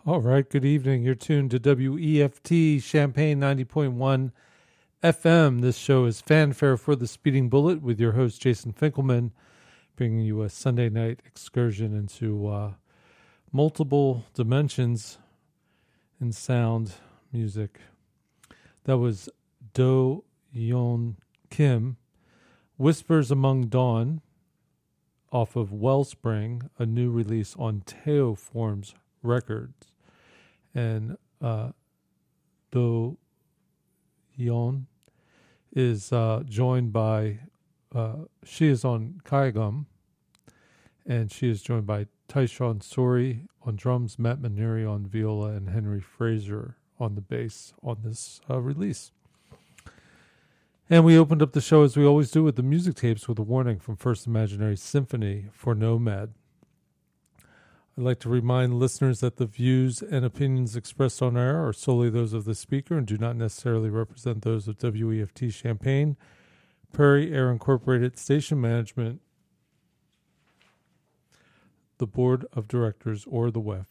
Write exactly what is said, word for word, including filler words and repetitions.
All right, good evening. You're tuned to W E F T Champaign ninety point one F M. This show is Fanfare for the Speeding Bullet with your host, Jason Finkelman, bringing you a Sunday night excursion into uh, multiple dimensions in sound music. That was Do Yeon Kim, Whispers Among Dawn, off of Wellspring, a new release on Teoforms Records. And uh, Do Yeon is uh, joined by, uh, she is on Kaigum, and she is joined by Tyshawn Sori on drums, Matt Maneri on viola, and Henry Fraser on the bass on this uh, release. And we opened up the show, as we always do, with the music tapes with a warning from First Imaginary Symphony for Nomad. I'd like to remind listeners that the views and opinions expressed on air are solely those of the speaker and do not necessarily represent those of W E F T Champaign, Prairie Air Incorporated Station Management, the Board of Directors, or the W E F